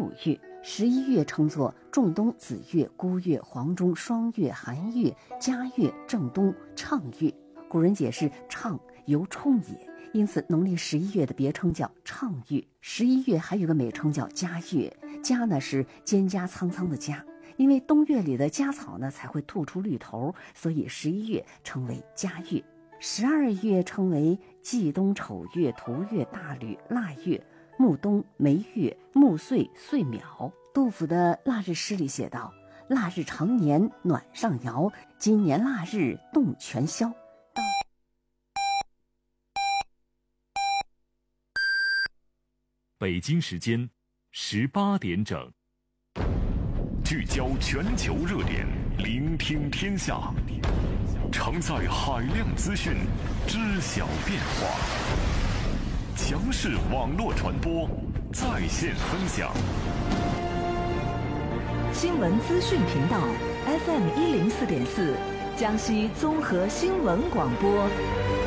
5月，11月称作仲冬、子月、孤月、黄中、双月、寒月、嘉月、正冬、畅月。古人解释畅由冲也，因此农历11月的别称叫畅月。11月还有个美称叫嘉月，嘉呢是蒹葭苍苍的嘉，因为冬月里的葭草呢才会吐出绿头，所以11月称为嘉月。12月称为季冬、丑月、屠月、大吕、腊月、暮冬、梅月、暮岁、岁卯。杜甫的腊日诗里写道：腊日常年暖上摇，今年腊日冻全消。 北京时间18点整， 聚焦全球热点，聆听天下，承载海量资讯，知晓变化。强势网络传播，在线分享。 新闻资讯频道 FM104.4，江西综合新闻广播。